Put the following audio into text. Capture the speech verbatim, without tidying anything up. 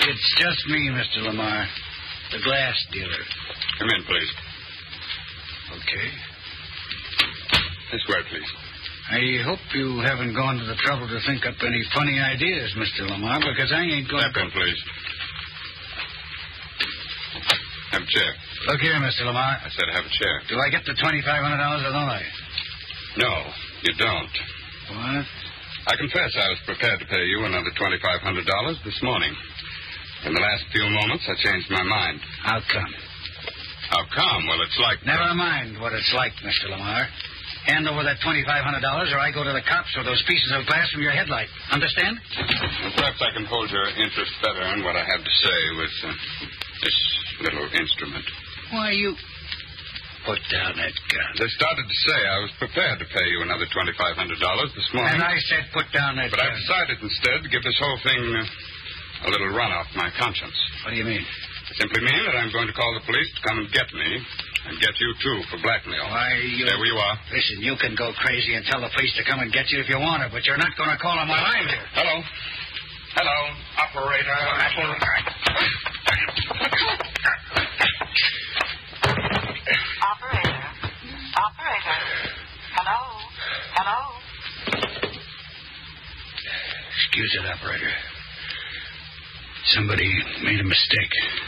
It's just me, Mister Lamar. The glass dealer. Come in, please. Okay. This way, please. I hope you haven't gone to the trouble to think up any funny ideas, Mister Lamar, because I ain't going Step in, please. Have a chair. Look here, Mister Lamar. I said have a chair. Do I get the twenty-five hundred dollars or don't I? No, you don't. What? I confess I was prepared to pay you another twenty-five hundred dollars this morning. In the last few moments, I changed my mind. How come? How come? Well, it's like... Never mind what it's like, Mister Lamar. Hand over that twenty-five hundred dollars or I go to the cops for those pieces of glass from your headlight. Understand? Well, perhaps I can hold your interest better in what I have to say with uh, this little instrument. Why, you... Put down that gun. As I started to say, I was prepared to pay you another twenty-five hundred dollars this morning. And I said put down that But gun. I decided instead to give this whole thing uh, a little run off my conscience. What do you mean? I simply mean that I'm going to call the police to come and get me, and get you, too, for blackmail. Why, you... There you are. Listen, you can go crazy and tell the police to come and get you if you want to, but you're not going to call them while I'm here. Hello. Hello, operator. Operator. Operator. Operator. Hello. Hello. Excuse it, operator. Somebody made a mistake.